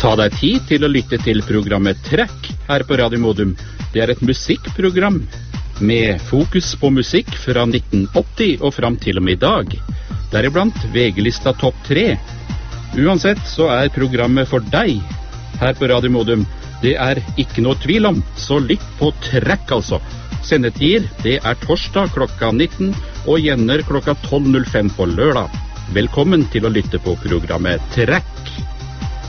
Ta deg tid til å lytte til programmet Trekk her på Radio Modum. Det er et musikkprogram med fokus på musikk fra 1980 og fram til og med i dag. Deriblant VG-lista Topp 3. Uansett så er programmet for deg her på Radio Modum. Det er ikke noe tvil om, så lytt på Trekk altså. Sendetider, det er torsdag klokka 19 og gjerne klokka 12.05 på lørdag. Velkommen til å lytte på programmet Trekk.